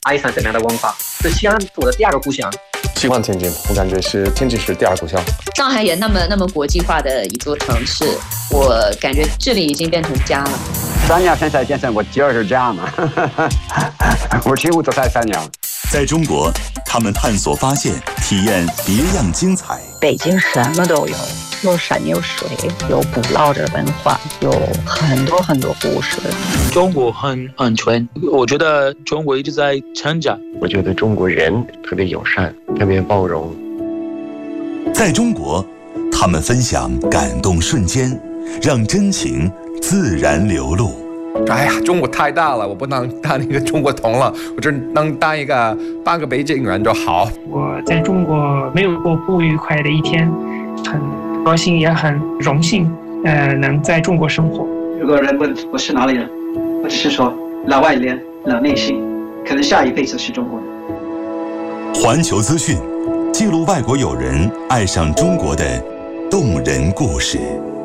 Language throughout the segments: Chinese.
爱上这边的文化，是西安我的第二个故乡。 喜欢天津，我感觉是天津市第二故乡。 上海也那么国际化的一座城市，我感觉这里已经变成家了。 3年现在变成我第二个家嘛，我几乎都在3年。 在中国，他们探索发现，体验别样精彩。 北京什么都有，有山有水，有古老的文化，有很多故事。 中国很安全，我觉得中国一直在成长。 我觉得中国人特别友善，特别包容。 在中国，他们分享感动瞬间，让真情自然流露。 哎呀，中国太大了，我不能当那个中国通了，我只能当一个半个北京人就好。 我在中国没有过不愉快的一天，很高兴也很荣幸，能在中国生活。 如果人问我是哪里人，我只是说老外脸、老内心，可能下一辈子是中国人。 环球资讯，记录外国友人爱上中国的动人故事。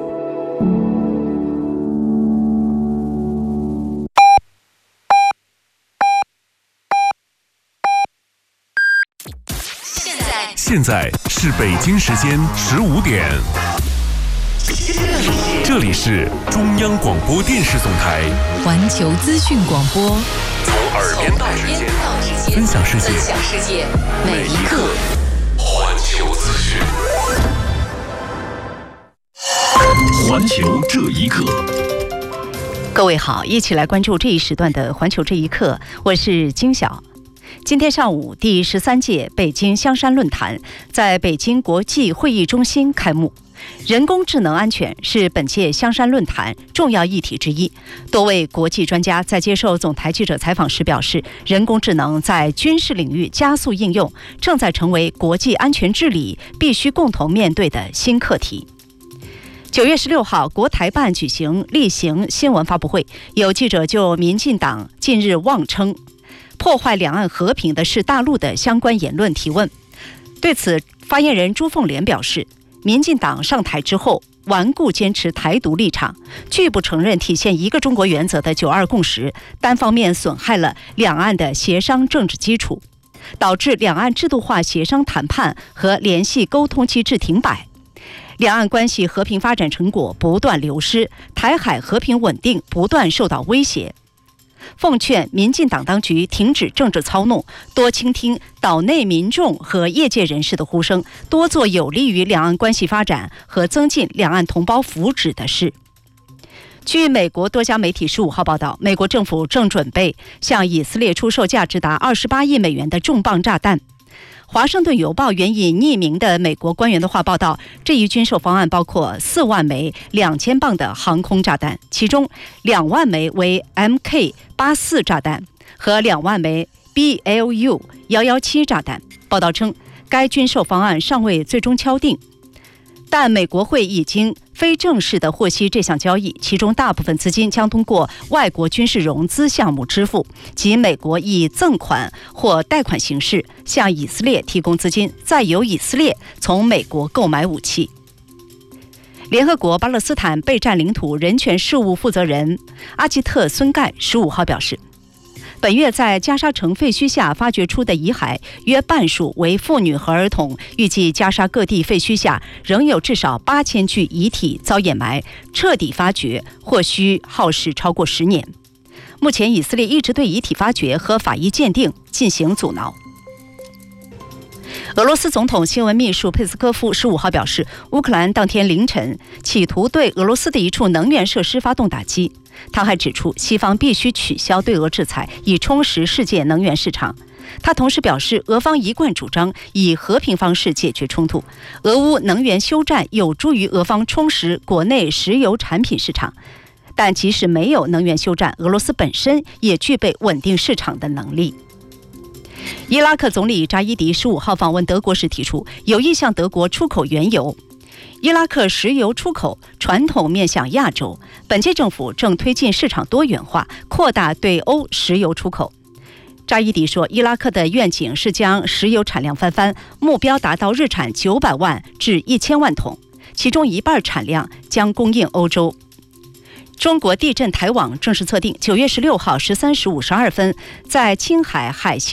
现在是北京时间15点，这里是中央广播电视总台环球资讯广播， 从耳边到指尖，分享世界，每一刻。环球资讯，环球这一刻。 各位好，一起来关注这一时段的环球这一刻，我是金晓。今天上午，第13届北京香山论坛在北京国际会议中心开幕。人工智能安全是本届香山论坛重要议题之一。多位国际专家在接受总台记者采访时表示，人工智能在军事领域加速应用，正在成为国际安全治理必须共同面对的新课题。9月16号，国台办举行例行新闻发布会，有记者就民进党近日妄称破坏两岸和平的是大陆的相关言论提问。对此，发言人朱凤莲表示，民进党上台之后顽固坚持台独立场，拒不承认体现一个中国原则的9·2共识，单方面损害了两岸的协商政治基础，导致两岸制度化协商谈判和联系沟通机制停摆，两岸关系和平发展成果不断流失，台海和平稳定不断受到威胁。奉劝民进党当局停止政治操弄，多倾听岛内民众和业界人士的呼声，多做有利于两岸关系发展和增进两岸同胞福祉的事。据美国多家媒体15号报道，美国政府正准备向以色列出售价值达28亿美元的重磅炸弹。华盛顿邮报援引匿名的美国官员的话报道，这一军售方案包括4万枚2000磅的航空炸弹，其中2万枚为 MK84 炸弹和2万枚 BLU117 炸弹。报道称，该军售方案尚未最终敲定，但美国会已经非正式地获悉这项交易，其中大部分资金将通过外国军事融资项目支付，即美国以赠款或贷款形式向以色列提供资金，再由以色列从美国购买武器。联合国巴勒斯坦被占领土人权事务负责人阿吉特·孙盖15号表示，本月在加沙城废墟下发掘出的遗骸约半数为妇女和儿童，预计加沙各地废墟下仍有至少8000具遗体遭掩埋，彻底发掘或需耗时超过10年。目前以色列一直对遗体发掘和法医鉴定进行阻挠。俄罗斯总统新闻秘书佩斯科夫15号表示，乌克兰当天凌晨企图对俄罗斯的一处能源设施发动打击。他还指出，西方必须取消对俄制裁，以充实世界能源市场。他同时表示，俄方一贯主张以和平方式解决冲突，俄乌能源休战有助于俄方充实国内石油产品市场。但即使没有能源休战，俄罗斯本身也具备稳定市场的能力。伊拉克总理扎伊迪15号访问德国时提出，有意向德国出口原油。伊拉克石油出口传统面向亚洲，本届政府正推进市场多元化，扩大对欧石油出口。扎伊迪说，伊拉克的愿景是将石油产量翻番，目标达到日产900万至1000万桶，其中一半产量将供应欧洲。中国地震台网正式测定，9月16号13时52分，在青海海西